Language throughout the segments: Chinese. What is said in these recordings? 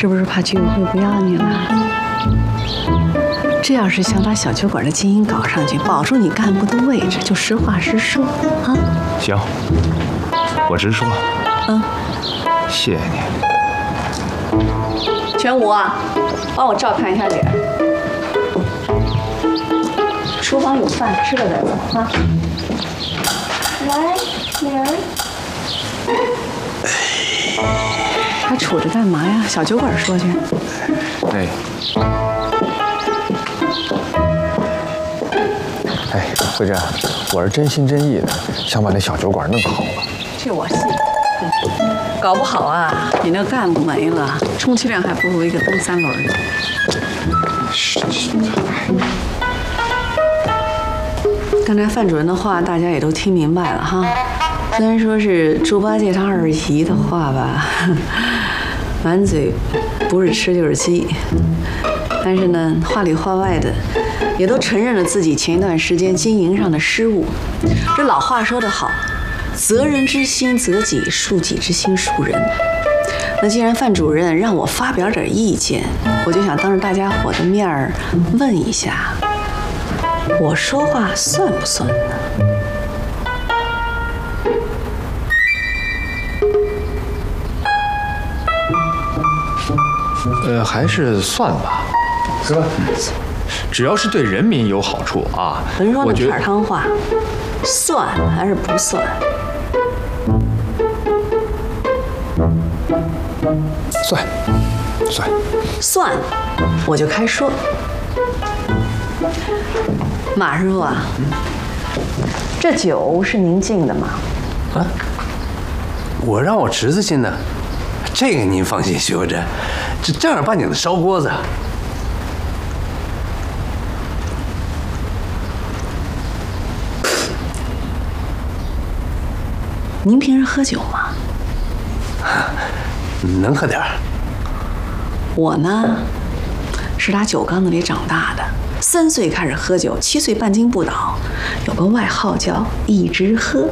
是不是怕居委会不要你了？这要是想把小酒馆的经营搞上去，保住你干部的位置，就实话实说啊。 行，我直说。谢谢你。 全武啊，帮我照看一下脸。厨房有饭，吃了再走啊。来，女儿。还杵着干嘛呀？小酒馆说去。 哎。哎，慧珍，我是真心真意的，想把那小酒馆弄好了。 这我信。搞不好啊，你那干部没了，充其量还不如一个蹬3轮呢。刚才范主任的话，大家也都听明白了哈。虽然说是猪八戒他二姨的话吧，满嘴不是吃就是鸡，但是呢，话里话外的也都承认了自己前一段时间经营上的失误。这老话说得好，责人之心责己，恕己之心恕人。那既然范主任让我发表点意见，我就想当着大家伙的面儿问一下，我说话算不算呢？ 还是算吧，是吧？只要是对人民有好处啊。 甭说那片汤话，算还是不算？算，我就开说。马师傅啊，这酒是您敬的吗？ 啊，我让我侄子敬的，这个您放心，徐慧珍，这正儿八经的烧锅子。 您平时喝酒吗？ 能喝点儿。 我呢，是打酒缸子里长大的，3岁开始喝酒，7岁半斤不倒，有个外号叫一直喝。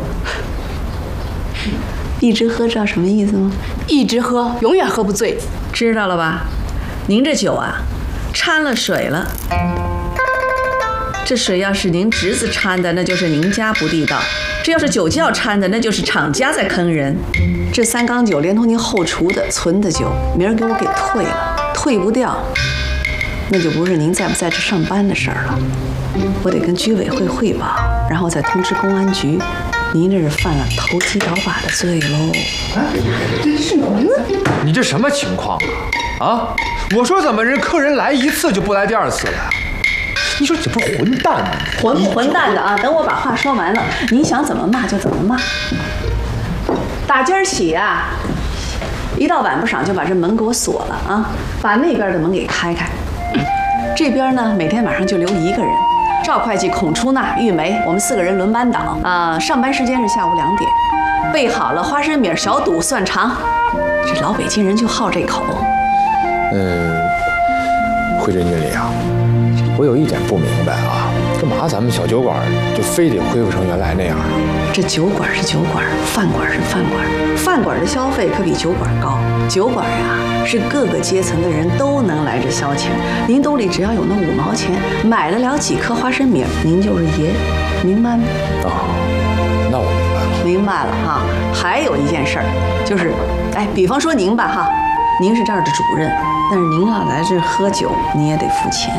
一直喝知道什么意思吗？ 一直喝，永远喝不醉。 知道了吧？您这酒啊，掺了水了。这水要是您侄子掺的，那就是您家不地道；这要是酒窖掺的，那就是厂家在坑人。这3缸酒连同您后厨的存的酒，明儿给我给退了，退不掉，那就不是您在不在这上班的事儿了。我得跟居委会汇报，然后再通知公安局。您这是犯了投机倒把的罪喽！ 你这什么情况啊？啊！我说怎么客人来1次就不来第2次了？你说这不是混蛋吗？ 混不混蛋的啊！等我把话说完了，您想怎么骂就怎么骂。打今儿起啊，一到晚不晌就把这门给我锁了啊，把那边的门给开开。这边呢，每天晚上就留1个人。赵会计、孔出纳、玉梅，我们4个人轮班倒啊。上班时间是下午2点。备好了花生米、小肚、蒜肠，这老北京人就好这口。 慧珍经理啊，我有一点不明白啊，干嘛咱们小酒馆就非得恢复成原来那样啊？ 这酒馆是酒馆，饭馆是饭馆，饭馆的消费可比酒馆高。酒馆呀，是各个阶层的人都能来这消遣。您兜里只要有那5毛钱，买得了几颗花生米，您就是爷，明白吗？ 那我明白了。 明白了哈。还有一件事儿，就是，比方说您吧哈，您是这儿的主任，但是您要来这喝酒，您也得付钱。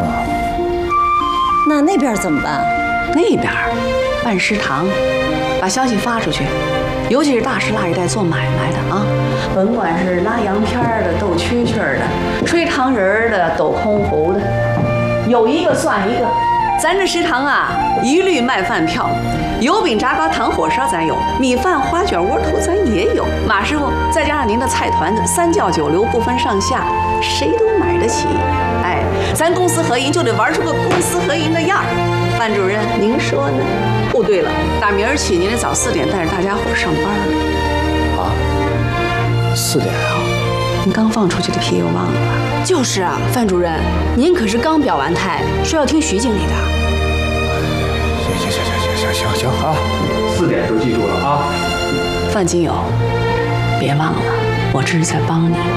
那边怎么办？ 那边办食堂，把消息发出去，尤其是大石蜡一带做买卖的啊，甭管是拉洋片的、斗蛐蛐的、吹糖人的、抖空壶的，有一个算一个。咱这食堂啊，一律卖饭票，油饼、炸糕、糖火烧咱有，米饭、花卷、窝头咱也有。马师傅，再加上您的菜团子，3教9流不分上下，谁都买得起。咱公私合营就得玩出个公私合营的样儿。范主任，您说呢？哦，对了，打明儿起您得早4点带着大家伙上班了。 啊？4点啊？ 您刚放出去的屁又忘了吧？ 就是啊，范主任，您可是刚表完态，说要听徐经理的。 行啊，4点都记住了啊。 范金友，别忘了，我这是在帮你。